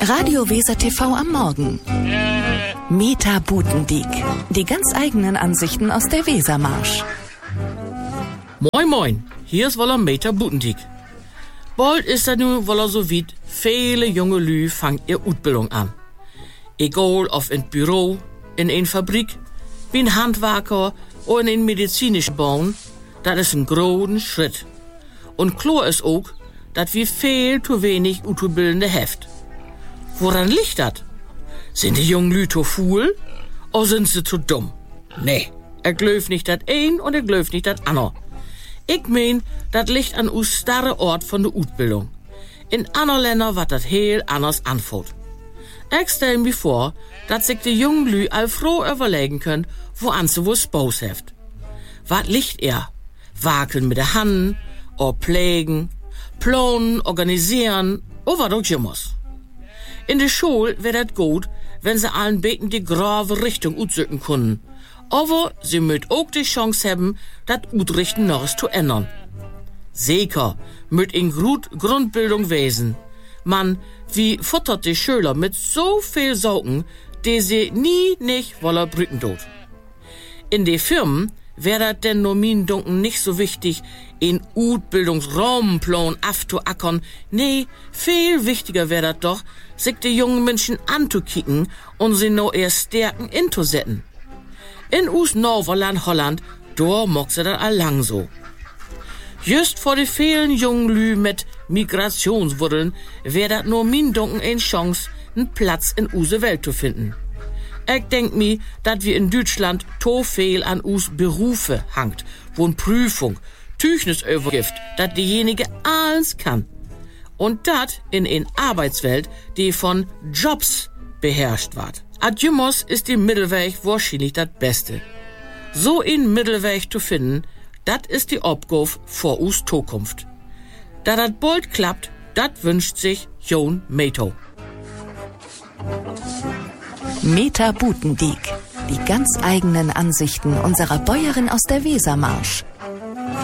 Radio Weser TV am Morgen. Meta Butendiek. Die ganz eigenen Ansichten aus der Wesermarsch. Moin moin, hier ist woller Meta Butendiek. Bald ist das nun woller so weit, viele junge Lü fangen ihre Ausbildung an. Egal ob in Büro, in ein Fabrik, wie ein Handwerker oder in ein medizinischen Bauen, das ist ein großen Schritt. Und klar ist auch, dass wir viel zu wenig Auszubildende heft. Woran liegt das? Sind die jungen Lü zu faul oder sind sie zu dumm? Nee, glaub nicht das ein und glaub nicht das andere. Ich mein, das liegt an us starre Ort von der Ausbildung. In anderen Ländern wird das heel anders anfällt. Ich stell mir vor, dass sich die jungen Lü all froh überlegen können, woan sie wohl Spaß heft. Wat liegt er? Wakeln mit der Hand, oder pflegen, planen, organisieren, oder wat auch jimmers. In der Schule wär das gut, wenn sie allen beten die grave Richtung utsücken können. Aber sie müt auch die Chance haben, das Utrichten noch zu ändern. Sicher müt in Grundbildung wesen. Man, wie futtert die Schüler mit so viel Saugen, die sie nie nicht woller brücken tut. In de Firmen wär dat denn nomin dunken nicht so wichtig, in Utbildungsraumplan afzuackern. Nee, viel wichtiger wär dat doch, sich die jungen Menschen anzukicken und sie no erst stärken inzusetzen. In us Norverland Holland, da mock se dat allang so. Just vor de vielen jungen Lü mit Migrationswurdeln wär dat nur min dunken ein Chance, n Platz in use Welt zu finden. Ich denk mi, dat wir in Deutschland to viel an us Berufe hangt, wo n Prüfung, Tüchnis übergift, dat diejenige alles kann. Und dat in ein Arbeitswelt, die von Jobs beherrscht ward. Adjumos ist die Mittelweg wahrscheinlich dat Beste. So ein Mittelweg zu finden, dat ist die Aufgabe vor us Zukunft. Da dat bald klappt, dat wünscht sich Jon Meto. Meta Butendiek. Die ganz eigenen Ansichten unserer Bäuerin aus der Wesermarsch.